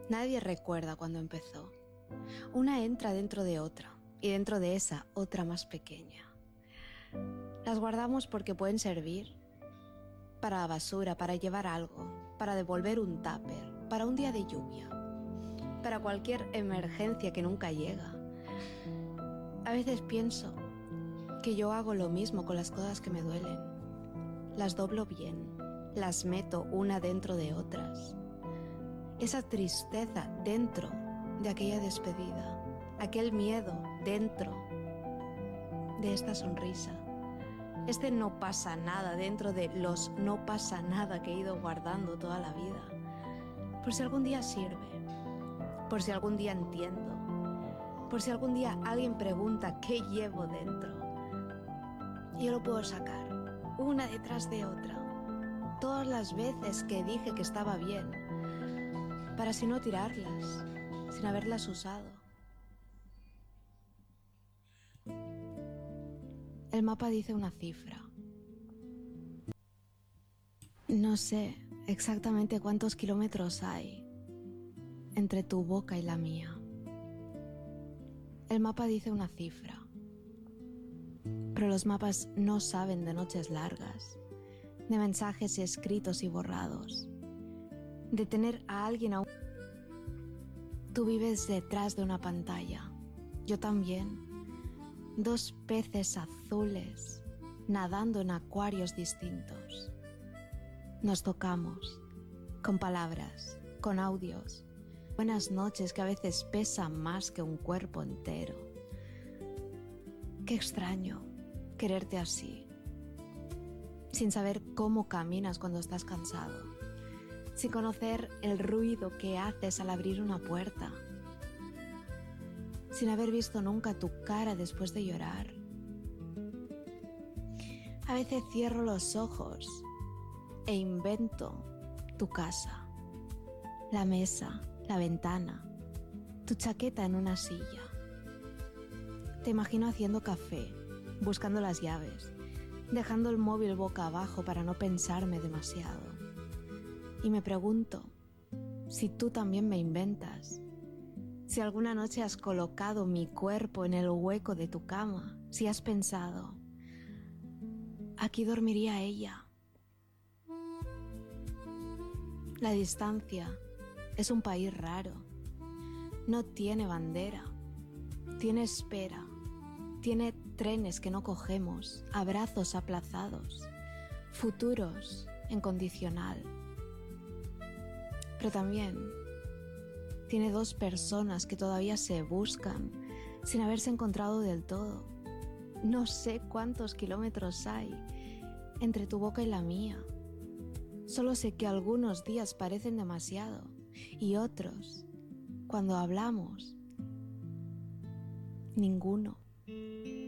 Nadie recuerda cuando empezó. Una entra dentro de otra, y dentro de esa otra más pequeña. Las guardamos porque pueden servir para la basura, para llevar algo, para devolver un tupper, para un día de lluvia, para cualquier emergencia que nunca llega. A veces pienso que yo hago lo mismo con las cosas que me duelen. Las doblo bien, las meto una dentro de otras. Esa tristeza dentro de aquella despedida, aquel miedo dentro de esta sonrisa. Este no pasa nada dentro de los no pasa nada que he ido guardando toda la vida. Por si algún día sirve, por si algún día entiendo, por si algún día alguien pregunta qué llevo dentro. Yo lo puedo sacar, una detrás de otra, todas las veces que dije que estaba bien, para así no tirarlas, sin haberlas usado. El mapa dice una cifra. No sé exactamente cuántos kilómetros hay entre tu boca y la mía. El mapa dice una cifra. Pero los mapas no saben de noches largas, de mensajes escritos y borrados, de tener a alguien aún. Tú vives detrás de una pantalla, yo también. Dos peces azules nadando en acuarios distintos. Nos tocamos, con palabras, con audios. Buenas noches que a veces pesan más que un cuerpo entero. Qué extraño quererte así, sin saber cómo caminas cuando estás cansado, sin conocer el ruido que haces al abrir una puerta, sin haber visto nunca tu cara después de llorar. A veces cierro los ojos e invento tu casa, la mesa, la ventana, tu chaqueta en una silla. Te imagino haciendo café, buscando las llaves, dejando el móvil boca abajo para no pensarme demasiado. Y me pregunto si tú también me inventas, si alguna noche has colocado mi cuerpo en el hueco de tu cama, si has pensado, aquí dormiría ella. La distancia es un país raro, no tiene bandera, tiene espera, tiene trenes que no cogemos, abrazos aplazados, futuros en condicional. Pero también tiene dos personas que todavía se buscan sin haberse encontrado del todo. No sé cuántos kilómetros hay entre tu boca y la mía. Solo sé que algunos días parecen demasiado y otros, cuando hablamos, ninguno.